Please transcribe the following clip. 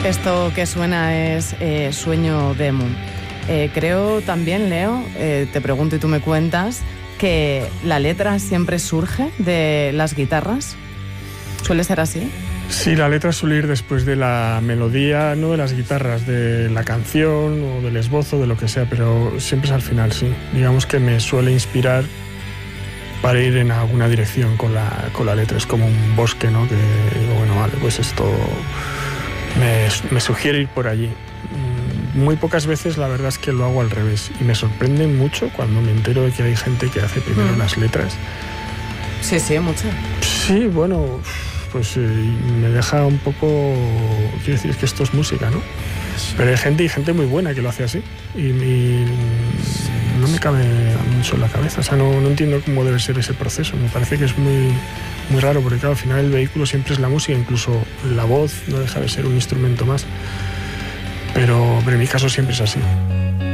Esto que suena es Sueño de Mu. Creo también, Leo, te pregunto y tú me cuentas, que la letra siempre surge de las guitarras. ¿Suele ser así? Sí, la letra suele ir después de la melodía, no de las guitarras, de la canción o del esbozo, de lo que sea, pero siempre es al final, sí. Digamos que me suele inspirar para ir en alguna dirección con la letra. Es como un bosque, ¿no? Que digo, bueno, vale, pues esto me sugiere ir por allí. Muy pocas veces la verdad es que lo hago al revés y me sorprende mucho cuando me entero de que hay gente que hace primero las letras. Sí, mucho. Sí, bueno, pues me deja un poco... Quiero decir, es que esto es música, ¿no? Pero hay gente muy buena que lo hace así y no me cabe mucho en la cabeza. O sea, no entiendo cómo debe ser ese proceso. Me parece que es muy raro porque, claro, al final el vehículo siempre es la música, incluso la voz no deja de ser un instrumento más. Pero en mi caso siempre es así.